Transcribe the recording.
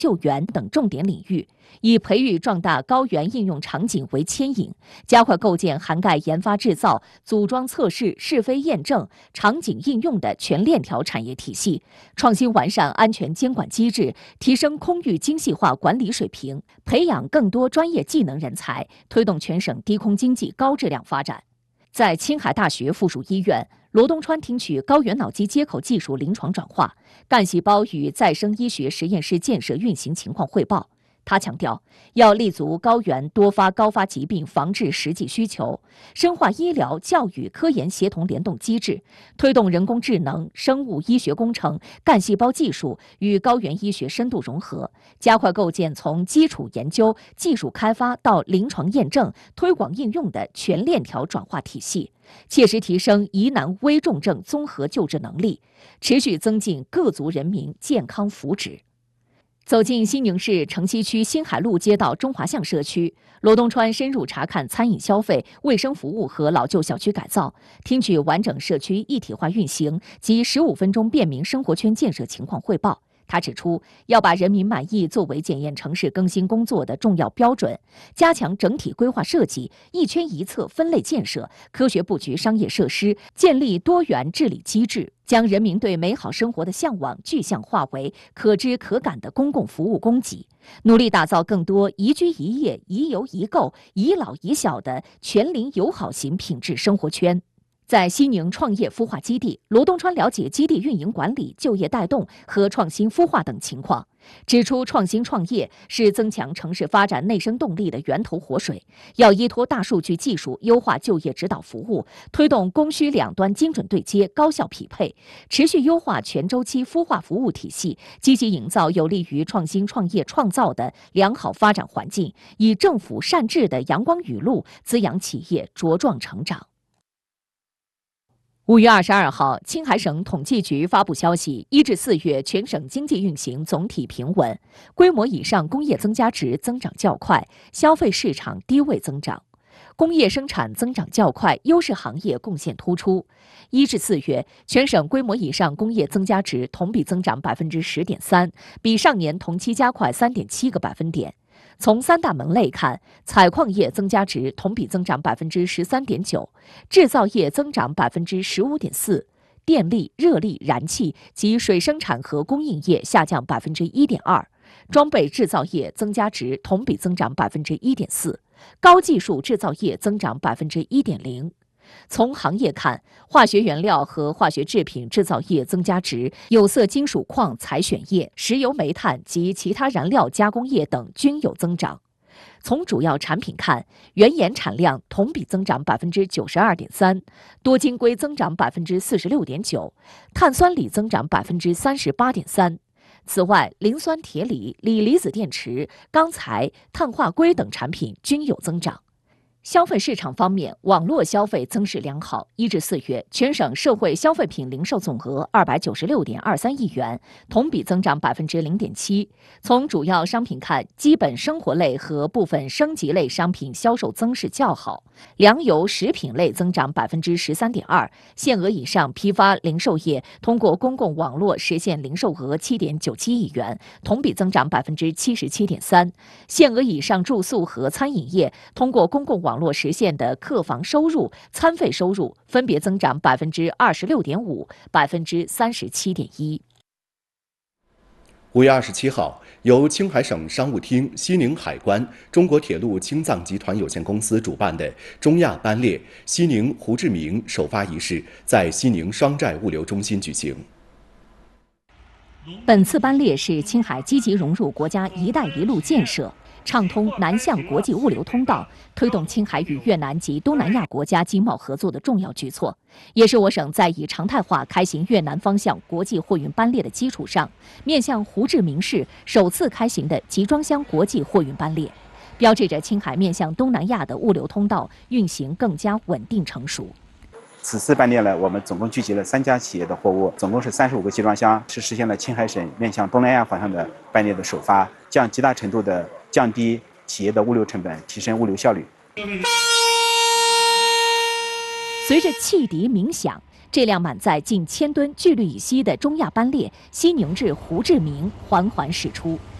救援等重点领域，以培育壮大高原应用场景为牵引，加快构建涵盖研发制造、组装测试、试飞验证、场景应用的全链条产业体系，创新完善安全监管机制，提升空域精细化管理水平，培养更多专业技能人才，推动全省低空经济高质量发展。在青海大学附属医院，罗东川听取高原脑机接口技术临床转化、干细胞与再生医学实验室建设运行情况汇报。他强调，要立足高原多发高发疾病防治实际需求，深化医疗、教育、科研协同联动机制，推动人工智能、生物医学工程、干细胞技术与高原医学深度融合，加快构建从基础研究、技术开发到临床验证、推广应用的全链条转化体系，切实提升疑难危重症综合救治能力，持续增进各族人民健康福祉。走进西宁市城西区新海路街道中华巷社区，罗东川深入查看餐饮消费、卫生服务和老旧小区改造，听取完整社区一体化运行及15分钟便民生活圈建设情况汇报。他指出，要把人民满意作为检验城市更新工作的重要标准，加强整体规划设计、一圈一策分类建设，科学布局商业设施，建立多元治理机制，将人民对美好生活的向往具象化为可知可感的公共服务供给，努力打造更多宜居宜业、宜游宜购、宜老宜小的全邻友好型品质生活圈。在西宁创业孵化基地，罗东川了解基地运营管理、就业带动和创新孵化等情况，指出创新创业是增强城市发展内生动力的源头活水，要依托大数据技术优化就业指导服务，推动供需两端精准对接、高效匹配，持续优化全周期孵化服务体系，积极营造有利于创新创业创造的良好发展环境，以政府善治的阳光雨露滋养企业茁壮成长。5月22号，青海省统计局发布消息，1至4月全省经济运行总体平稳，规模以上工业增加值增长较快，消费市场低位增长，工业生产增长较快，优势行业贡献突出。1至4月，全省规模以上工业增加值同比增长10.3%，比上年同期加快3.7个百分点。从3大门类看，采矿业增加值同比增长13.9%，制造业增长15.4%，电力、热力、燃气及水生产和供应业下降1.2%，装备制造业增加值同比增长1.4%，高技术制造业增长1.0%。从行业看，化学原料和化学制品制造业增加值、有色金属矿采选业、石油煤炭及其他燃料加工业等均有增长。从主要产品看，原岩产量同比增长92.3%，多晶硅增长46.9%，碳酸锂增长38.3%。此外，磷酸铁锂、锂离子电池、钢材、碳化硅等产品均有增长。消费市场方面，网络消费增势良好。1至4月，全省社会消费品零售总额296.23亿元，同比增长0.7%。从主要商品看，基本生活类和部分升级类商品销售增势较好，粮油食品类增长13.2%。限额以上批发零售业通过公共网络实现零售额7.97亿元，同比增长77.3%。限额以上住宿和餐饮业通过公共网络实现的客房收入、餐费收入分别增长26.5%、37.1%。 5月27号，由青海省商务厅、西宁海关、中国铁路青藏集团有限公司主办的中亚班列西宁胡志明首发仪式在西宁双寨物流中心举行。 本次班列是青海积极融入国家“一带一路”建设，畅通南向国际物流通道，推动青海与越南及东南亚国家经贸合作的重要举措，也是我省在以常态化开行越南方向国际货运班列的基础上，面向胡志明市首次开行的集装箱国际货运班列，标志着青海面向东南亚的物流通道运行更加稳定成熟。 此次班列呢，我们总共聚集了3家企业的货物，总共是35个集装箱，是实现了青海省面向东南亚方向的班列的首发，将极大程度的降低企业的物流成本，提升物流效率。 随着汽笛鸣响，这辆满载近1000吨聚氯乙烯的中亚班列西宁至胡志明缓缓驶出。